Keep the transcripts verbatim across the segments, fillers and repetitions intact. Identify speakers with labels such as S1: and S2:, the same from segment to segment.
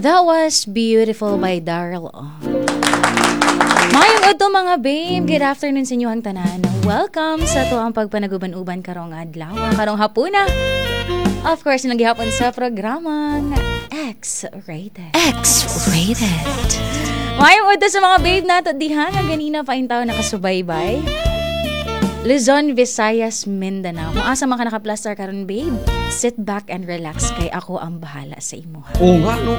S1: That was Beautiful by Daryl Ong. Mayong oto mga babe, good afternoon sa inyo ang tanan. Welcome sa to ang pagpanaguban-uban karong adlaw, karong hapuna. Of course, naghihapon sa programang X-Rated.
S2: X-Rated.
S1: Mayong oto sa mga babe nato diha nga ganina pa intaw nakasubaybay. Luzon, Visayas, Mindanao. Kung asa man ka naka-plaster karon babe, sit back and relax kay ako ang bahala sa imo.
S2: Oo nga, no?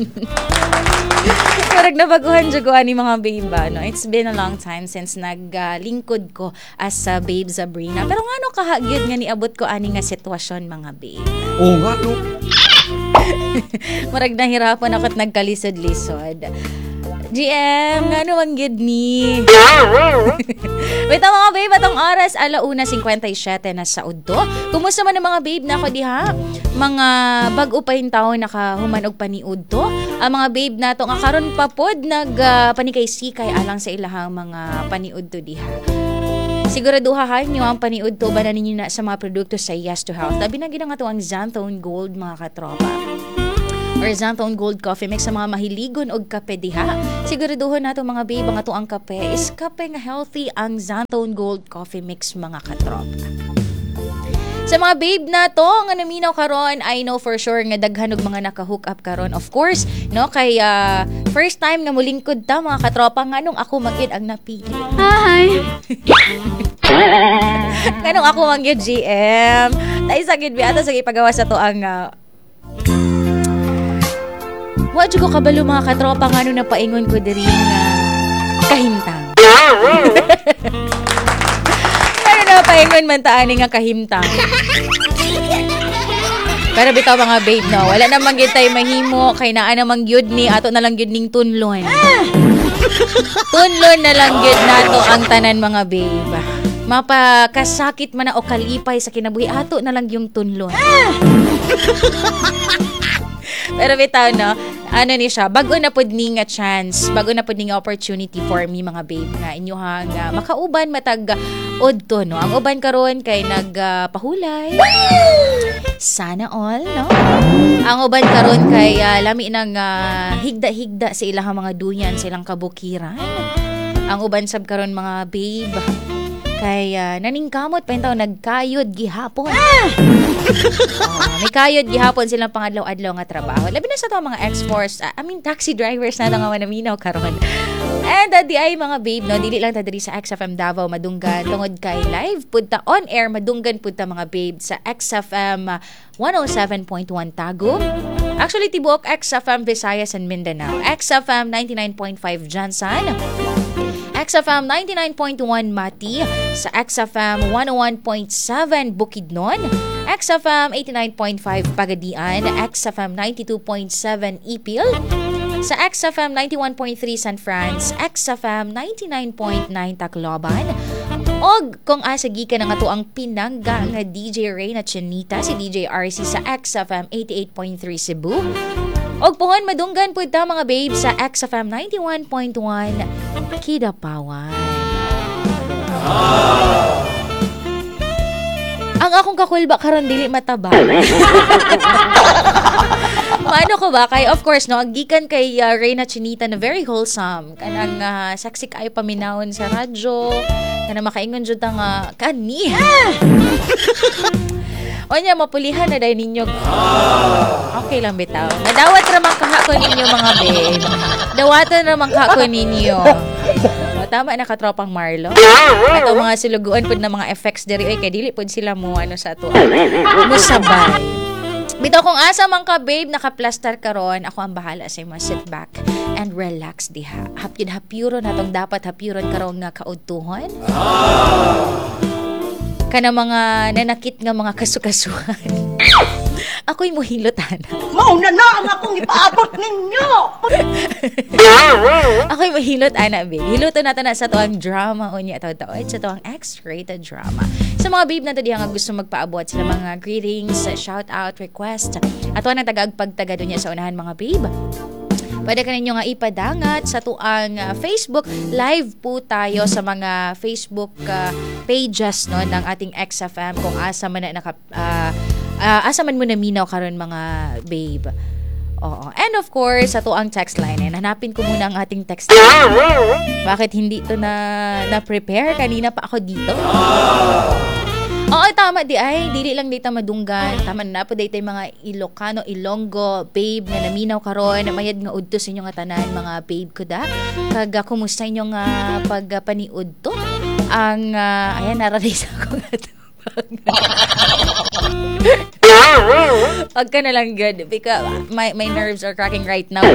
S1: Parang nabaguhan dyan ko ani mga babe ba, no? It's been a long time since naglingkod uh, ko as uh, Babe Sabrina. Pero nga no, kahagyod nga niabot ko ani nga sitwasyon mga babe.
S2: Oo nga, no?
S1: Marag nahirapan ako't nagkalisod-lisod. G M, nga naman good ni. Wait ang mga babe, atong oras, alauna fifty-seven na sa udto. Kumusta man ang mga babe na ako diha? Mga bag-o pa yung taon nakahuman og paniud to. Ang mga babe na to nga karon pa pod nag uh, panikay-sikay alang sa ilahang mga paniud to diha. Siguraduhahan nyo ang paniud to ba na ninyo na sa mga produkto sa Yes to Health. Labi na ginang ato ang Xanthone Gold mga katropa. Or Xanthone Gold Coffee Mix sa mga mahiligon og kape diha. Siguraduhan nato mga babe nga to ang kape is kape nga healthy ang Xanthone Gold Coffee Mix mga katropa. Sa mga babe na to nga naminaw karon, I know for sure nga daghan og mga naka-hook up karon. Of course, no, kay uh, first time nga mulingkod ta mga katropa nganong ako magid ang napili.
S2: Hi.
S1: Nganong ako magid G M. Tay sagid bi ato sa ipagawa sa to ang uh, Wadyo ko kabalo mga katropa nga nung napaingon ko diri nga kahimtang. Ano napaingon man taani nga kahimtang. Pero bitaw mga babe no, wala namang gyud tay mahimo kay naa namang gyud ni ato na lang gyud ning tunlon. Tunlon na lang gyud nato ang tanan mga babe. Mapakasakit man na o kalipay sa kinabuhi ato na lang yung tunlon. Pero bitaw no, ano ni siya, bago na pod ni nga chance, bago na pod ni nga opportunity for me mga babe nga inyohang uh, makauban matag uh, odto no. Ang uban karon kay nagpahulay. Uh, Sana all no. Ang uban karon kay uh, lami nang uh, higda-higda sa ilang mga duyan, sa ilang kabukiran. Ang uban sab karon mga babe kay uh, naningkamot pa intaw nagkayod gihapon. Ah! Oh, may kayod gihapon silang pangadlaw-adlaw nga trabaho. Labi na sa to mga X-Force, uh, I mean taxi drivers na nga manaminaw karon. And uh, di ay mga babe no, dili lang ta diri sa X F M Davao madunggan tungod kay live punta on air madunggan punta mga babe sa X F M uh, one oh seven point one Tagum. Actually tibuok X F M Visayas and Mindanao, X F M ninety-nine point five Jansan, X F M ninety-nine point one Mati, sa X F M one oh one point seven Bukidnon, X F M eighty-nine point five Pagadian, X F M ninety-two point seven Ipil, sa X F M ninety-one point three San Franz, X F M ninety-nine point nine Tacloban, og kung asa gikan nga to ang pinangga nga D J Ray na Chinita, si D J R C sa X F M eighty-eight point three Cebu, og puhon madunggan pud ta mga babe sa X F M ninety-one point one Kidapawan. Oh. Ang akong kakulba karon dili mataba. Maano ko ba kay of course no, gikan kay uh, Reyna Chinita na very wholesome kanang uh, sexy kayo paminawon sa radyo kana makaingon jud ta nga kani. Onya mapulihan na dahil ninyo. Okay lang bitaw. Nadawat ramang kahako ninyo mga babe. Dawatan ramang kahako ninyo. O, tama na katropang Marlo. At ang mga siluguan po na mga effects diri ay kay dili po sila mo ano sa ato. Musabay. Bitaw kung asa man ka babe naka-plaster karon, ako ang bahala sa imo. Sit back and relax diha. Hapyud hapyuro natong dapat hapyuron karon nga kaudtuhon. Kana mga nanakit nga mga kasukasuhan. Ako'y muhilotan.
S3: Mauna na ang akong ipaabot ninyo!
S1: Ako'y mahilot, ana, babe. Hilutan natin na sa to ang drama o niya taon-taon. Sa to ang X-rated drama. Sa mga babe na to diya nga gusto magpaabot sila mga greetings, shout-out, request. At wala nang tagag-pagtaga doon niya sa unahan mga babe. Pwede ka ninyo nga ipadangat sa tuang uh, Facebook. Live po tayo sa mga Facebook uh, pages no, ng ating X F M. Kung asa man na naka, uh, uh, asa man mo naminaw karon mga babe. Oo. And of course, sa to ang text line. Eh, hanapin ko muna ang ating text line. Bakit hindi to na na-prepare? Kanina pa ako dito. Oo, tama di ay. Dili lang dito madunggan. Tama na po dito yung mga Ilocano, Ilonggo, babe, nga naminaw karon. Mayad nga udto sa inyo nga tanan, mga babe ko da. Kaga, kumusta inyo nga pagpaniud to? Ang, uh, ayan, nararisa ko nga to. Pagka na lang good because my my nerves are cracking right now.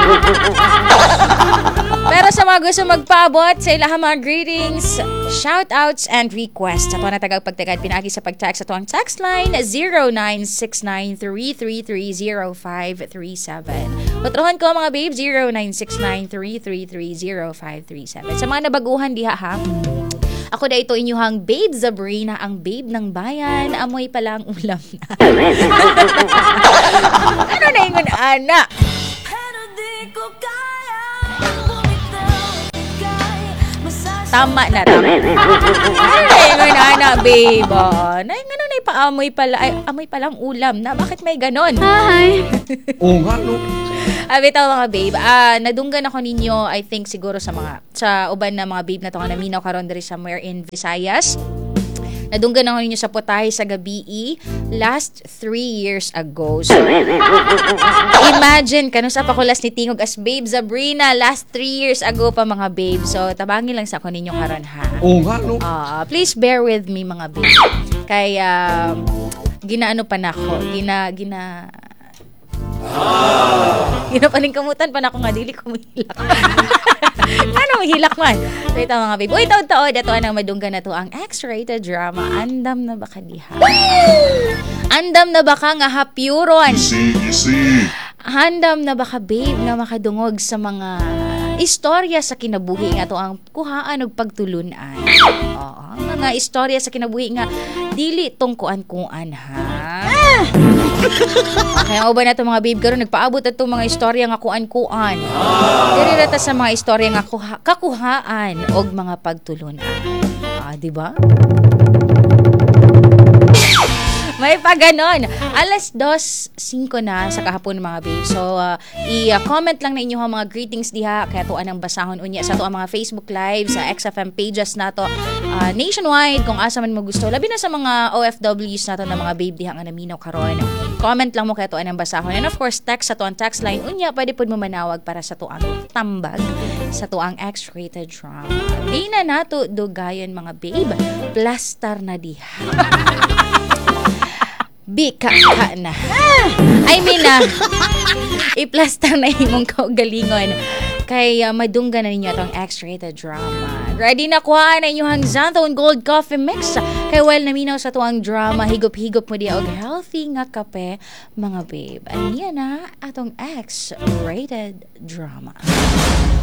S1: Pero sa mga gusto magpaabot sa ilang mga greetings, shoutouts and requests, ato na tagag pagtagad pinagi sa pag-text ato ang text line zero nine six nine three three three zero five three seven. Utrohan ko mga babe zero nine six nine three three three zero five three seven. Sa mga nabaguhan diha ha. Ako da ito inyuhang babe Sabrina, ang babe ng bayan. Amoy pala ang ulam na. Ano na yung ana? Tama na, tama. Ano na yung ana, babe? Oh, na yung ano na yung paamoy pala. Ay, amoy palang ulam na. Bakit may ganon?
S2: Hi.
S3: Oo nga, no?
S1: Ah, bitaw mga babe, ah, nadunggan ako ninyo, I think siguro sa mga, sa uban na mga babe na to nga naminaw karon diri somewhere in Visayas. Nadunggan ako ninyo sa Putay sa Gabii last three years ago. So, imagine, kanong sa pakulas ni Tingog as babe Sabrina last three years ago pa mga babe. So, tabangin lang sa ako ninyo karon ha.
S3: Oo nga, no?
S1: Uh, please bear with me mga babe. Kaya, ginaano pa na ako, gina, gina, Ginapaningkamutan pa na ako nga, dili ko mahilak. Ano mahilak man? So ito mga babe. Uy, taod-taod. Ito ang madunggan na to ang X-rated drama. Andam na ba ka diha? Andam na ba ka nga hapyuron?
S4: Easy, easy.
S1: Handam na ba ka babe nga makadungog sa mga istorya sa kinabuhi nga to ang kuhaan og pagtulunan. Oo, mga istorya sa kinabuhi nga dili tong kuan-kuan ha. Kaya uban na to mga babe karon nagpaabot ato mga istorya nga kuan-kuan. Diri ra ta sa mga istorya nga kuha- kakuhaan og mga pagtulunan. Ah, di ba? May pa ganon. Alas dos singko na sa kahapon mga babe. So, uh, i-comment lang na inyo ang mga greetings diha. Kaya to anang basahon unya sa to ang mga Facebook Live, sa X F M pages na to. Uh, nationwide, kung asa man mo gusto. Labi na sa mga O F Ws na to na mga babe diha nga naminaw karon. Comment lang mo kaya to anang basahon. And of course, text sa to ang text line. Unya, pwede po mo manawag para sa to ang tambag. Sa to ang X-rated drama. Di na nato dugayon mga babe. Plaster na diha. Bika ka na. I mean na, i-plaster na imong kaugalingon. Kay uh, madunggan na ninyo itong X-rated drama. Ready na kuha na inyong Xanthone Gold Coffee Mix. Kay well naminaw sa tuwang drama, higop-higop mo diya og healthy nga kape, mga babe. Aniya na atong X-rated drama.